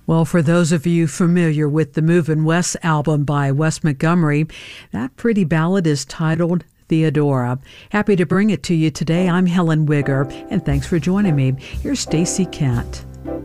Well, for those of you familiar with the Movin' West album by Wes Montgomery, that pretty ballad is titled Theodora. Happy to bring it to you today. I'm Helen Wigger, and thanks for joining me. Here's Stacy Kent.